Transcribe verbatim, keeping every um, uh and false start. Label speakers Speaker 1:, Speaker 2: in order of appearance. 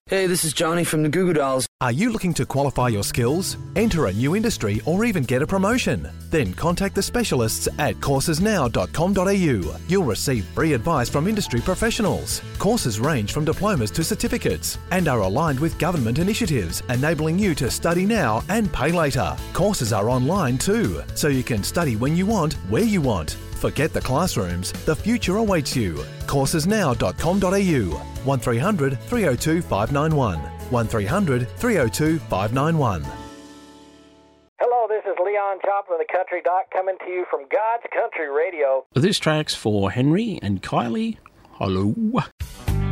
Speaker 1: Hey, this is Johnny from the Goo Goo Dolls.
Speaker 2: Are you looking to qualify your skills, enter a new industry, or even get a promotion? Then contact the specialists at courses now dot com dot a u. You'll receive free advice from industry professionals. Courses range from diplomas to certificates and are aligned with government initiatives, enabling you to study now and pay later. Courses are online too, so you can study when you want, where you want. Forget the classrooms, the future awaits you. courses now dot com dot a u. one three hundred, three oh two, five nine one. one three hundred, three oh two, five nine one.
Speaker 3: Hello, this is Leon Joplin, the Country Doc, coming to you from God's Country Radio.
Speaker 4: This track's for Henry and Kylie. Hello.